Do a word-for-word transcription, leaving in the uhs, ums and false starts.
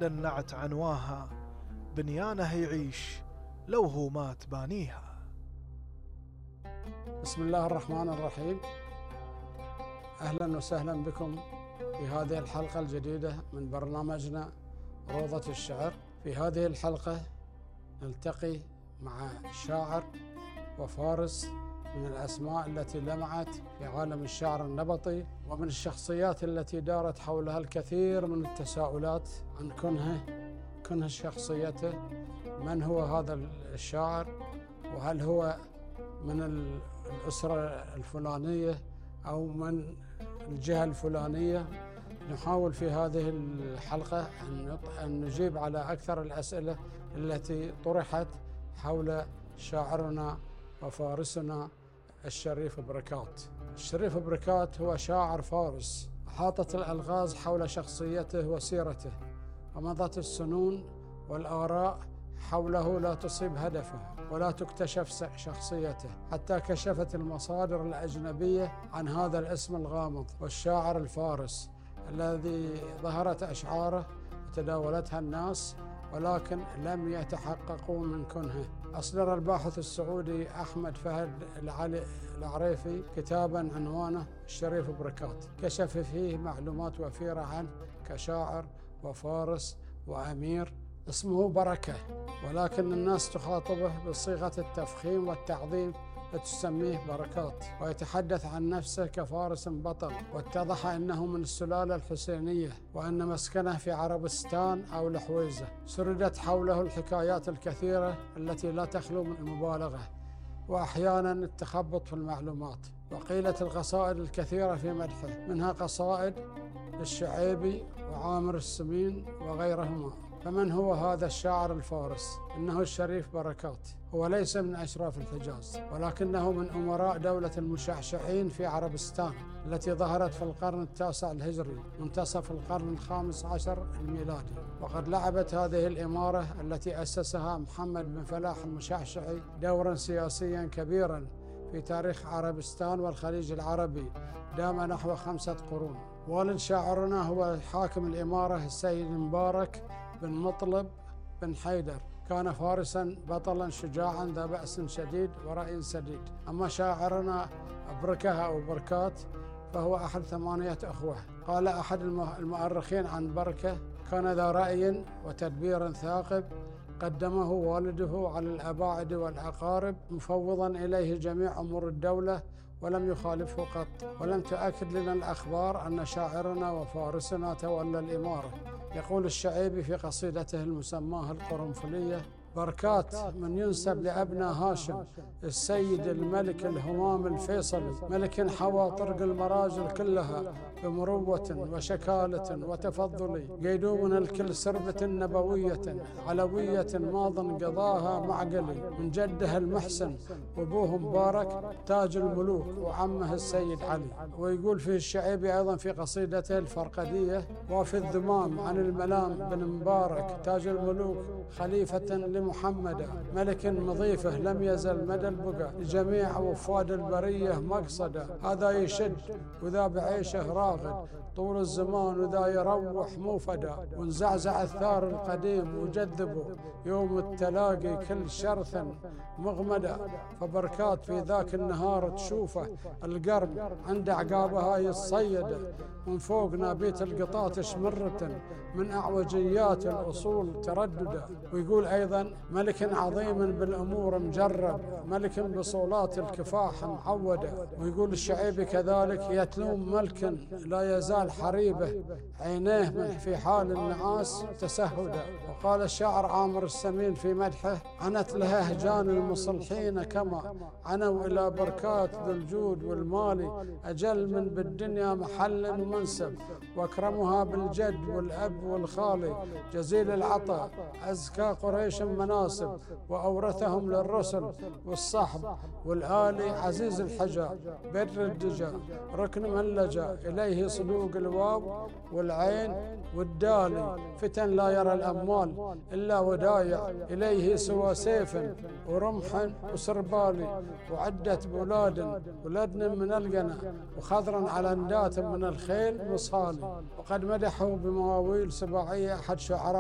بعد النعت عنواها، بنيانه يعيش لو هو مات بانيها. بسم الله الرحمن الرحيم. أهلا وسهلا بكم في هذه الحلقة الجديدة من برنامجنا روضة الشعر. في هذه الحلقة نلتقي مع شاعر وفارس من الأسماء التي لمعت في عالم الشعر النبطي، ومن الشخصيات التي دارت حولها الكثير من التساؤلات عن كنهه كنه شخصيته، من هو هذا الشاعر، وهل هو من الأسرة الفلانية أو من الجهة الفلانية. نحاول في هذه الحلقة أن نجيب على أكثر الأسئلة التي طرحت حول شاعرنا وفارسنا الشريف بركات. الشريف بركات هو شاعر فارس، أحاطت الألغاز حول شخصيته وسيرته، ومضت السنون والآراء حوله لا تصيب هدفه ولا تكتشف شخصيته، حتى كشفت المصادر الأجنبية عن هذا الاسم الغامض والشاعر الفارس الذي ظهرت أشعاره وتداولتها الناس، ولكن لم يتحققوا من كنهه. أصدر الباحث السعودي أحمد فهد العريفي كتابا عنوانه الشريف بركات، كشف فيه معلومات وفيرة عنه كشاعر وفارس وأمير. اسمه بركة، ولكن الناس تخاطبه بصيغة التفخيم والتعظيم فتسميه بركات، ويتحدث عن نفسه كفارس بطل، واتضح أنه من السلالة الحسينية، وأن مسكنه في عربستان أو الحويزة. سردت حوله الحكايات الكثيرة التي لا تخلو من المبالغة وأحيانا التخبط في المعلومات، وقيلت القصائد الكثيرة في مدحه، منها قصائد للشعيبي وعامر السمين وغيرهما. فمن هو هذا الشاعر الفارس؟ إنه الشريف بركات. هو ليس من أشراف الحجاز، ولكنه من أمراء دولة المشعشعين في عربستان التي ظهرت في القرن التاسع الهجري منتصف القرن الخامس عشر الميلادي. وقد لعبت هذه الإمارة التي أسسها محمد بن فلاح المشعشعي دورا سياسيا كبيرا في تاريخ عربستان والخليج العربي دام نحو خمسة قرون. والد شاعرنا هو حاكم الإمارة السيد مبارك بن مطلب بن حيدر، كان فارسا بطلا شجاعا ذا بأس شديد ورأي سديد. أما شاعرنا بركة أو بركات فهو أحد ثمانية أخوة. قال أحد المؤرخين عن بركة: كان ذا رأي وتدبير ثاقب، قدمه والده على الأباعد والأقارب، مفوضا إليه جميع أمور الدولة ولم يخالفه قط. ولم تؤكد لنا الأخبار أن شاعرنا وفارسنا تولى الإمارة. يقول الشعيبي في قصيدته المسماة القرنفلية: بركات من ينسب لأبناء هاشم، السيد الملك الهمام الفيصلي، ملك حوى طرق المراجل كلها بمروة وشكالة وتفضل، قيدوم الكل سربة نبوية علوية ماض قضاها معقلي، من جده المحسن وابوه مبارك تاج الملوك وعمه السيد علي. ويقول فيه الشعيبي أيضا في قصيدته الفرقدية: وفي الذمام عن الملام بن مبارك تاج الملوك خليفة محمد، ملك مضيفه لم يزل مدى البقى، لجميع وفاد البرية مقصدا، هذا يشد وذا بعيشه راغد، طول الزمان وذا يروح موفدا، ونزعزع الثار القديم وجذبه يوم التلاقي كل شرث مغمدا. فبركات في ذاك النهار تشوفه القرب عند عقابها يصيده، من فوق نابيت القطاطش مرة من أعوجيات الأصول ترددا. ويقول أيضا: ملك عظيم بالأمور مجرب، ملك بصولات الكفاح معودة. ويقول الشعيبي كذلك: يتلوم ملك لا يزال حريبه، عينيه في حال النعاس تسهدا. وقال الشاعر عامر السمين في مدحه: عنت لها هجان المصلحين كما عنوا إلى بركات ذو الجود والمال، أجل من بالدنيا محل ومنسب، واكرمها بالجد والأب والخالي، جزيل العطاء أزكى قريش مناسب، وأورثهم للرسل والصحب والآل، عزيز الحجا بر الدجا، ركن من لجا إليه صدوق الواو والعين والدالي، فتن لا يرى الأموال إلا ودايع، إليه سوى سيف ورمح وسربالي، وعدة بولاد ولدن من القنا، وخضرا على اندات من الخيل مصالي. وقد مدحوا بمواويل سباعية أحد شعراء